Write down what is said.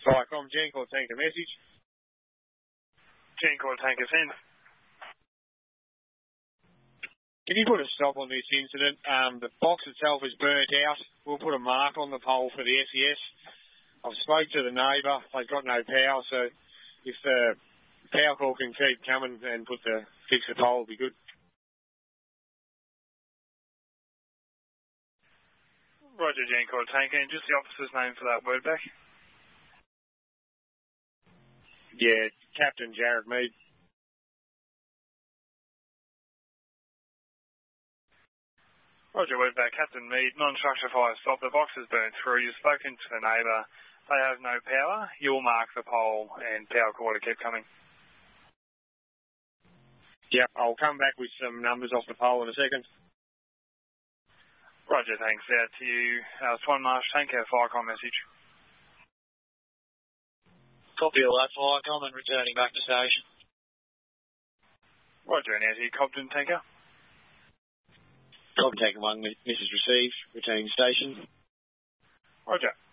Viacom, GenCore tanker message. GenCore tanker send. Can you put a stop on this incident? The box itself is burnt out. We'll put a mark on the pole for the SES. I've spoke to the neighbour. They've got no power, so if the power call can keep coming and fix the pole, will be good. Roger, GenCore tanker, and just the officer's name for that word back. Yeah, Captain Jared Mead. Roger, word back, Captain Mead, non-structure fire stop. The box is burnt through. You've spoken to the neighbour. They have no power. You'll mark the pole and power call to keep coming. Yeah, I'll come back with some numbers off the pole in a second. Roger, thanks. Out to you. Swan Marsh, tanker, Viacom message. Copy all that, Viacom, and returning back to station. Roger, and out to you, Cobden tanker. Cobden tanker 1, message received, returning to station. Roger.